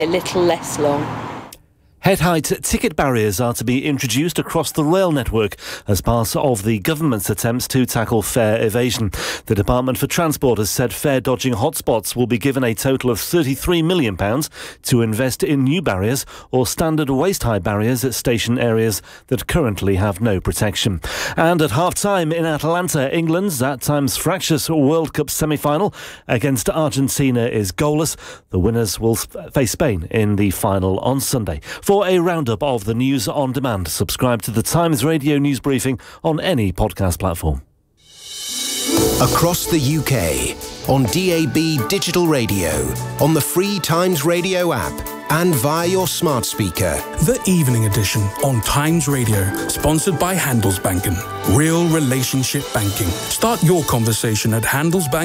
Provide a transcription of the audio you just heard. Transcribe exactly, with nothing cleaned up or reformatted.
a little less long. Head-height ticket barriers are to be introduced across the rail network as part of the government's attempts to tackle fare evasion. The Department for Transport has said fare-dodging hotspots will be given a total of thirty-three million pounds to invest in new barriers or standard waist-high barriers at station areas that currently have no protection. And at half-time in Atlanta, England's that time's fractious World Cup semi-final against Argentina is goalless. The winners will face Spain in the final on Sunday. For a roundup of the news on demand, subscribe to the Times Radio News Briefing on any podcast platform. Across the U K, on D A B digital radio, on the free Times Radio app, and via your smart speaker. The Evening Edition on Times Radio, sponsored by Handelsbanken. Real relationship banking. Start your conversation at Handelsbanken.